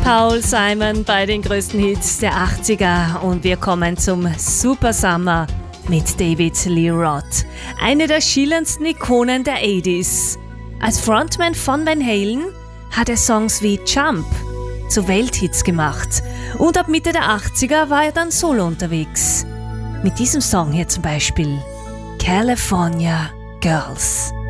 Paul Simon bei den größten Hits der 80er und wir kommen zum Super Summer mit David Lee Roth, eine der schillerndsten Ikonen der 80s. Als Frontman von Van Halen hat er Songs wie Jump zu Welthits gemacht und ab Mitte der 80er war er dann solo unterwegs. Mit diesem Song hier zum Beispiel California Girls.